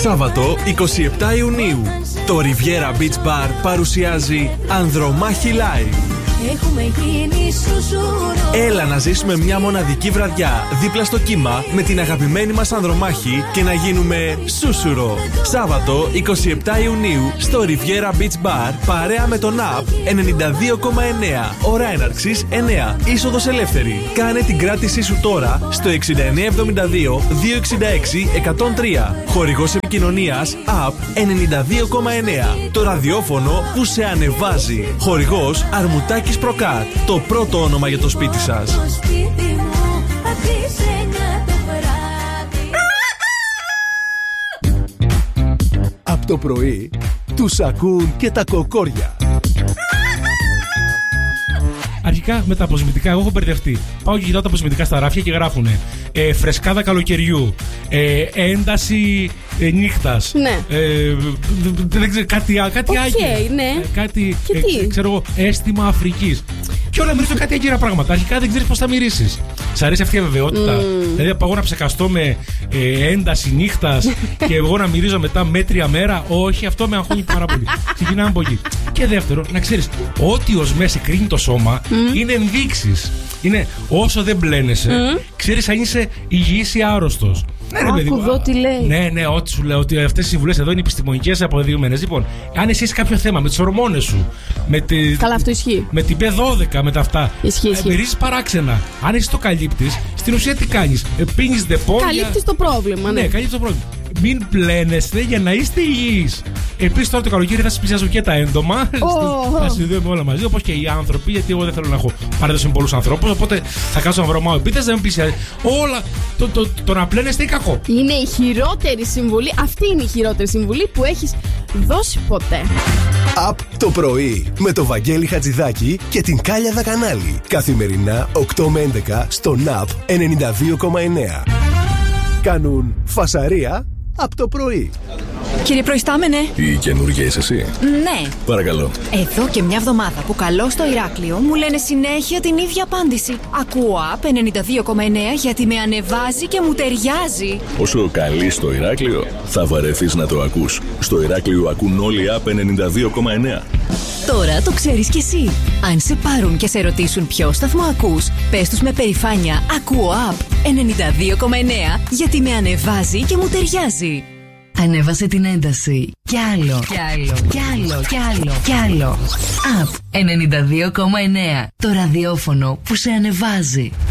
Σάββατο 27 Ιουνίου. Το Riviera Beach Bar παρουσιάζει Ανδρομάχη Live. Έχουμε γίνει σουσούρο. Έλα να ζήσουμε μια μοναδική βραδιά δίπλα στο κύμα με την αγαπημένη μας Ανδρομάχη και να γίνουμε σούσουρο. Σάββατο 27 Ιουνίου στο Riviera Beach Bar παρέα με τον App 92,9. Ώρα έναρξης 9. Είσοδος ελεύθερη. Κάνε την κράτησή σου τώρα στο 6972 266 103. Χορηγός επικοινωνίας App 92,9. Το ραδιόφωνο που σε ανεβάζει. Χορηγός Αρμουτάκης Προκάτ. Το πρώτο όνομα για το σπίτι σας. Από το πρωί τους ακούν και τα κοκόρια. Αρχικά με τα αποσμητικά, εγώ έχω μπερδευτεί. Πάω και κοιτάω τα αποσμητικά στα ράφια και γράφουνε φρεσκάδα καλοκαιριού, ένταση νύχτας. Ναι. Δεν ξέρω, κάτι άγγελο. Ναι. Κάτι, ξέρω εγώ, αίσθημα Αφρικής. Και όλα μυρίζουν κάτι άγκυρα πράγματα. Αρχικά δεν ξέρεις πώς θα μυρίσεις. Σ' αρέσει αυτή η αβεβαιότητα? Δηλαδή, πάω να ψεκαστώ με ένταση νύχτας και εγώ να μυρίζω μετά μέτρια μέρα. Όχι, αυτό με αγχώνει πάρα πολύ. Ξεκινάμε από εκεί. Και δεύτερο, να ξέρεις, ό,τι ως μέσα κρίνει το σώμα είναι ενδείξεις. Είναι όσο δεν μπλένεσαι, ξέρεις αν είσαι υγιής ή άρρωστος. Άκου εδώ τι λέει. Ναι, ό,τι σου λέω, ότι αυτές οι συμβουλές εδώ είναι επιστημονικές αποδεδειγμένες. Λοιπόν, αν εσύ έχεις κάποιο θέμα με τις ορμόνες σου, καλά, αυτό ισχύει. με την B12, με τα αυτά, μυρίζεις παράξενα. Αν εσύ το καλύπτεις, στην ουσία τι κάνεις? Πίνεις δεπόλια. Καλύπτεις το πρόβλημα, ναι. Καλύπτεις το πρόβλημα. Μην πλένεστε για να είστε υγιείς. Επίσης τώρα το καλοκαίρι θα σας πλησιάζω και τα έντομα. Θα συνδέουμε όλα μαζί, όπως και οι άνθρωποι, γιατί εγώ δεν θέλω να έχω παράδοση με πολλούς ανθρώπους. Οπότε θα κάτσω να βρω μάω επίτες, δεν με πλησιάζει. Όλα το να πλένεστε είναι κακό. Είναι η χειρότερη συμβουλή. Αυτή είναι η χειρότερη συμβουλή που έχεις δώσει ποτέ. Απ' το πρωί με το Βαγγέλη Χατζηδάκη και την Κάλια Δακανάλη. Καθημερινά 8 με 11 στο App 92,9. Κάνουν φασαρία απ' το πρωί. Κύριε Προϊστάμενε. Η καινούργια είσαι εσύ? Ναι. Παρακαλώ. Εδώ και μια εβδομάδα που καλώ στο Ηράκλειο μου λένε συνέχεια την ίδια απάντηση. Ακούω App 92,9 γιατί με ανεβάζει και μου ταιριάζει. Όσο καλεί στο Ηράκλειο, θα βαρεθείς να το ακούς. Στο Ηράκλειο ακούν όλοι App 92,9. Τώρα το ξέρεις κι εσύ. Αν σε πάρουν και σε ρωτήσουν ποιο σταθμό ακούς, πες τους με περηφάνεια ακούω App 92,9 γιατί με ανεβάζει και μου ταιριάζει. Ανέβασε την ένταση. Κι άλλο. Κι άλλο. Κι άλλο. Κι άλλο. Κι άλλο. App 92,9. Το ραδιόφωνο που σε ανεβάζει.